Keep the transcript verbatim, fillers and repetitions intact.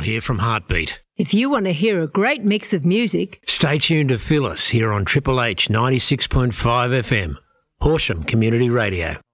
here from Heartbeat. If you want to hear a great mix of music, stay tuned to Phyllis here on Triple H ninety-six point five F M, Horsham Community Radio.